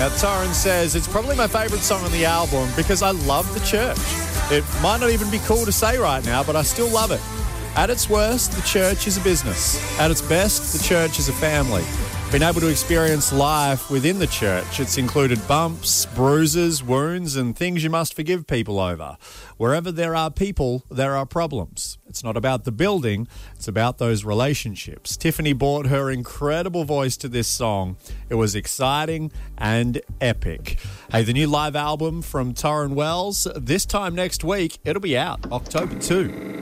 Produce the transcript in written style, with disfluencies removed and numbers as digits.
Torrin says, it's probably my favourite song on the album because I love the church. It might not even be cool to say right now, but I still love it. At its worst, the church is a business. At its best, the church is a family. Been able to experience life within the church. It's included bumps, bruises, wounds, and things you must forgive people over. Wherever there are people, there are problems. It's not about the building, it's about those relationships. Tiffany brought her incredible voice to this song. It was exciting and epic. Hey, the new live album from Torrin Wells, this time next week, it'll be out, October 2.